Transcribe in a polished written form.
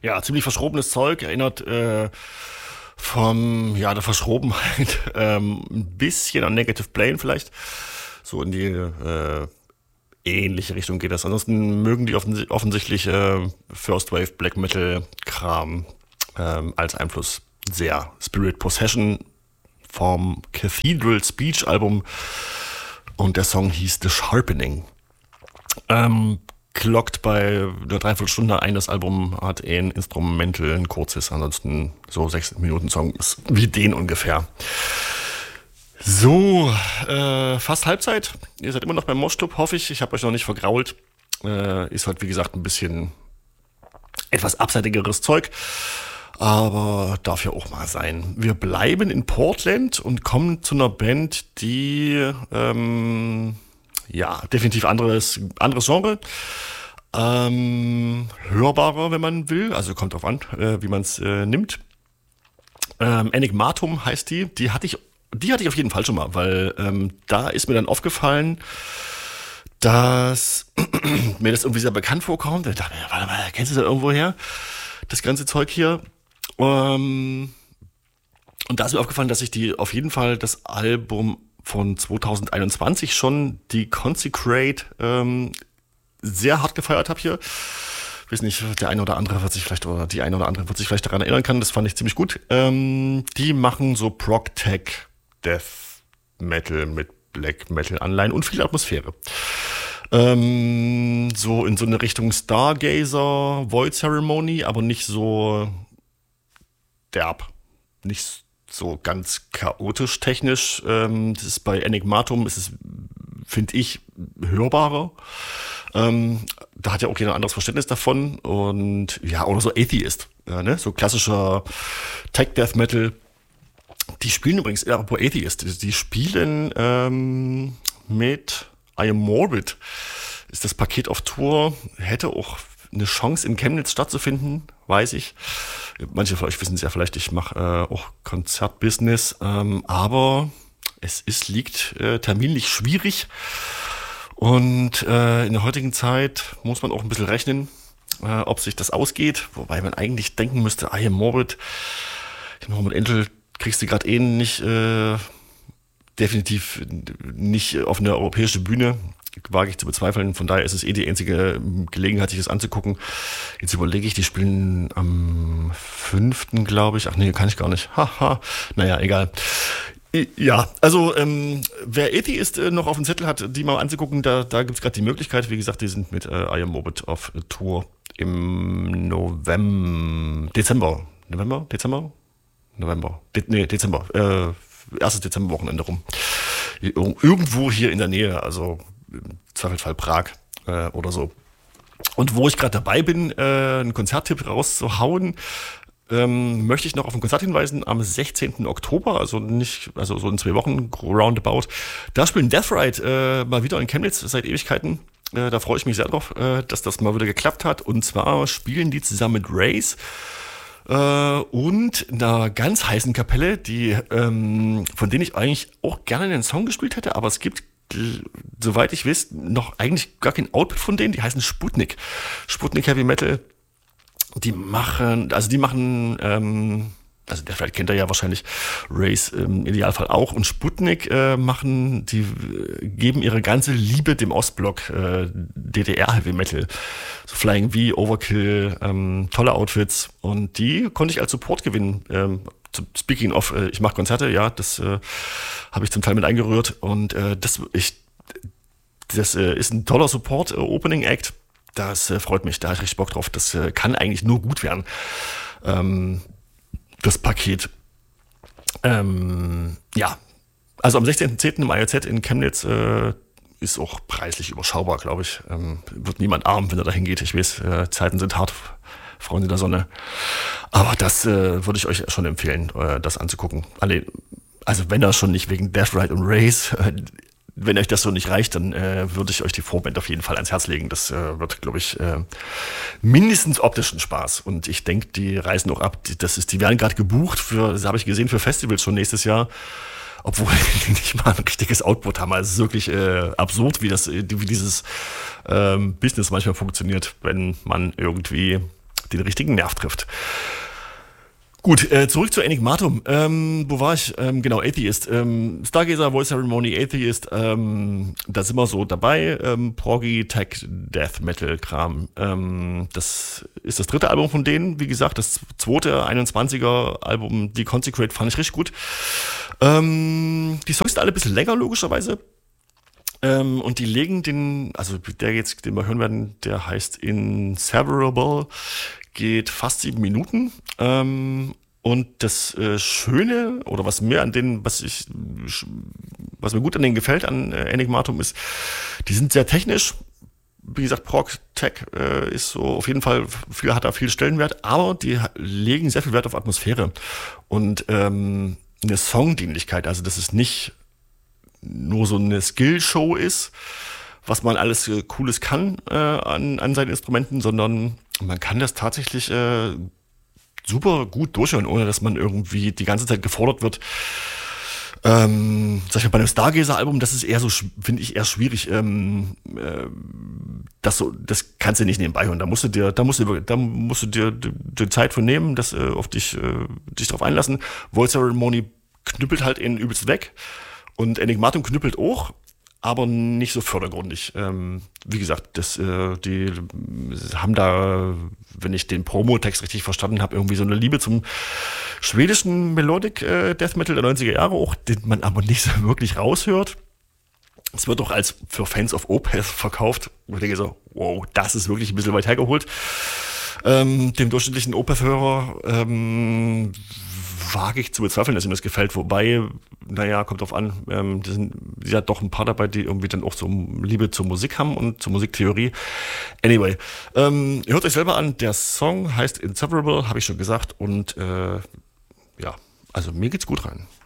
Ja, ziemlich verschrobenes Zeug, erinnert der Verschrobenheit ein bisschen an Negative Plane vielleicht. So in die ähnliche Richtung geht das. Ansonsten mögen die offensichtlich First Wave Black Metal Kram als Einfluss sehr. Spirit Possession vom Cathedral Speech Album und der Song hieß The Sharpening. Klockt bei einer Dreiviertelstunde ein. Das Album hat ein Instrumental, ein kurzes, ansonsten so 6 Minuten Song ist wie den ungefähr. So, fast Halbzeit. Ihr seid immer noch beim Moshclub, hoffe ich. Ich habe euch noch nicht vergrault. Ist halt, wie gesagt, ein bisschen etwas abseitigeres Zeug. Aber darf ja auch mal sein. Wir bleiben in Portland und kommen zu einer Band, die definitiv anderes Genre. Hörbarer, wenn man will. Also kommt drauf an, wie man es nimmt. Enigmatum heißt die. Die hatte ich auf jeden Fall schon mal, weil da ist mir dann aufgefallen, dass mir das irgendwie sehr bekannt vorkommt. Ich dachte mir, warte mal, kennst du das irgendwo her? Das ganze Zeug hier. Und da ist mir aufgefallen, dass ich die auf jeden Fall das Album von 2021 schon, die Consecrate, sehr hart gefeiert habe hier. Ich weiß nicht, die eine oder andere wird sich vielleicht daran erinnern können. Das fand ich ziemlich gut. Die machen so Prog-Tech, Death Metal mit Black Metal Anleihen und viel Atmosphäre. So in so eine Richtung Stargazer, Void Ceremony, aber nicht so derb. Nicht so ganz chaotisch technisch. Das ist bei Enigmatum, finde ich, hörbarer. Da hat ja auch jeder ein anderes Verständnis davon. Und ja, oder so Atheist. Ja, ne? So klassischer Tech-Death Metal. Die spielen übrigens, apropos Atheist, die spielen mit I Am Morbid. Ist das Paket auf Tour. Hätte auch eine Chance in Chemnitz stattzufinden, weiß ich. Manche von euch wissen es ja vielleicht, ich mache auch Konzertbusiness, aber liegt terminlich schwierig und in der heutigen Zeit muss man auch ein bisschen rechnen, ob sich das ausgeht, wobei man eigentlich denken müsste, I Am Morbid, mit Entel kriegst du gerade nicht, definitiv nicht auf eine europäische Bühne, wage ich zu bezweifeln. Von daher ist es die einzige Gelegenheit, sich das anzugucken. Jetzt überlege ich, die spielen am 5., glaube ich. Ach nee, kann ich gar nicht. Haha. Naja, egal. Ja, also wer Atheist noch auf dem Zettel hat, die mal anzugucken, da gibt es gerade die Möglichkeit. Wie gesagt, die sind mit I Am Morbid auf Tour im Dezember. Erstes Dezemberwochenende rum. Irgendwo hier in der Nähe, also im Zweifelsfall Prag oder so. Und wo ich gerade dabei bin, einen Konzerttipp rauszuhauen, möchte ich noch auf ein Konzert hinweisen am 16. Oktober, also so in 2 Wochen, roundabout. Da spielen Death Ride mal wieder in Chemnitz seit Ewigkeiten. Da freue ich mich sehr drauf, dass das mal wieder geklappt hat. Und zwar spielen die zusammen mit Race und einer ganz heißen Kapelle, von denen ich eigentlich auch gerne einen Song gespielt hätte, aber es gibt, soweit ich weiß, noch eigentlich gar kein Output von denen. Die heißen Sputnik. Sputnik Heavy Metal. Die machen, der vielleicht kennt er ja wahrscheinlich, Race im Idealfall auch, und Sputnik geben ihre ganze Liebe dem Ostblock, DDR Heavy Metal, so Flying V, Overkill, tolle Outfits, und die konnte ich als Support gewinnen. Speaking of, ich mache Konzerte, ja, das habe ich zum Teil mit eingerührt, und das ist ein toller Support, Opening Act. Das freut mich, da habe ich richtig Bock drauf. Das kann eigentlich nur gut werden. Das Paket. Ja, also am 16.10. im IOZ in Chemnitz ist auch preislich überschaubar, glaube ich. Wird niemand arm, wenn er da hingeht. Ich weiß, Zeiten sind hart, Freunde der Sonne. Aber das würde ich euch schon empfehlen, das anzugucken. Also wenn das schon nicht wegen Death Ride und Race, wenn euch das so nicht reicht, dann würde ich euch die Vorband auf jeden Fall ans Herz legen. Das wird, glaube ich, mindestens optischen Spaß. Und ich denke, die reisen auch ab. Die werden gerade gebucht das habe ich gesehen, für Festivals schon nächstes Jahr. Obwohl die nicht mal ein richtiges Output haben. Also es ist wirklich absurd, wie dieses Business manchmal funktioniert, wenn man irgendwie den richtigen Nerv trifft. Gut, zurück zu Enigmatum. Wo war ich? Genau, Atheist. Stargazer, Voice Ceremony, Atheist. Da sind wir so dabei. Proggy, Tech, Death Metal Kram. Das ist das dritte Album von denen. Wie gesagt, das zweite 21er Album, Die Consecrate, fand ich richtig gut. Die Songs sind alle ein bisschen länger, logischerweise. Und die legen also der jetzt, den wir hören werden, der heißt Inseverable, geht fast 7 Minuten. Und das Schöne, oder was mir gut an denen gefällt, an Enigmatum, ist, die sind sehr technisch. Wie gesagt, Prog Tech ist so auf jeden Fall, hat da viel Stellenwert, aber die legen sehr viel Wert auf Atmosphäre und eine Songdienlichkeit. Also, dass es nicht nur so eine Skill-Show ist, was man alles Cooles kann an seinen Instrumenten, sondern man kann das tatsächlich super gut durchhören, ohne dass man irgendwie die ganze Zeit gefordert wird. Sag ich mal, bei einem Stargazer-Album, das ist eher so, finde ich, eher schwierig. Das kannst du nicht nebenbei hören. Da musst du dir die Zeit von nehmen, dich drauf einlassen. Voice Ceremony knüppelt halt in übelst weg. Und Enigmatum knüppelt auch, aber nicht so vordergründig. Wie gesagt, die haben da, wenn ich den Promo-Text richtig verstanden habe, irgendwie so eine Liebe zum schwedischen Melodic Death Metal der 90er Jahre auch, den man aber nicht so wirklich raushört. Es wird auch als für Fans of Opeth verkauft. Und ich denke so, wow, das ist wirklich ein bisschen weit hergeholt. Dem durchschnittlichen Opeth-Hörer wage ich zu bezweifeln, dass ihm das gefällt. Wobei, naja, kommt drauf an, sie hat doch ein paar dabei, die irgendwie dann auch so Liebe zur Musik haben und zur Musiktheorie. Anyway, hört euch selber an. Der Song heißt Inseparable, habe ich schon gesagt. Und ja, also mir geht's gut rein.